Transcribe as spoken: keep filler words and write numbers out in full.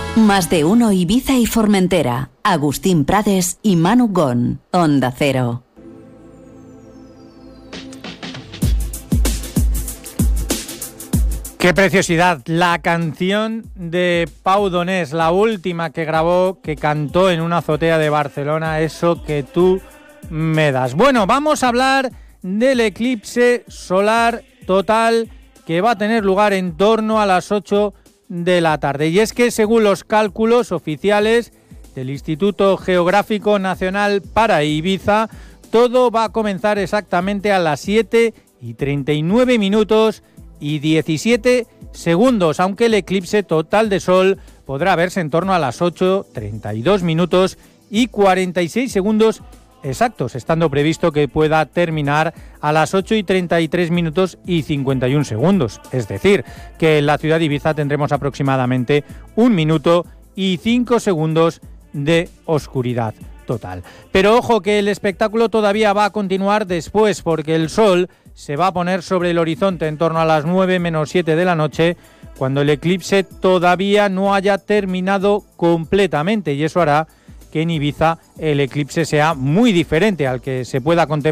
Más de uno Ibiza y Formentera. Agustín Prades y Manu Gon. Onda Cero. ¡Qué preciosidad! La canción de Pau Donés, la última que grabó, que cantó en una azotea de Barcelona, Eso que tú me das. Bueno, vamos a hablar del eclipse solar total que va a tener lugar en torno a las ocho de la tarde. Y es que según los cálculos oficiales del Instituto Geográfico Nacional para Ibiza, todo va a comenzar exactamente a las siete y treinta y nueve minutos y diecisiete segundos, aunque el eclipse total de sol podrá verse en torno a las ocho, treinta y dos minutos y cuarenta y seis segundos exactos, estando previsto que pueda terminar a las ocho y treinta y tres minutos y cincuenta y un segundos. Es decir, que en la ciudad de Ibiza tendremos aproximadamente un minuto y cinco segundos de oscuridad total. Pero ojo que el espectáculo todavía va a continuar después, porque el sol se va a poner sobre el horizonte en torno a las nueve menos siete de la noche, cuando el eclipse todavía no haya terminado completamente, y eso hará que en Ibiza el eclipse sea muy diferente al que se pueda contemplar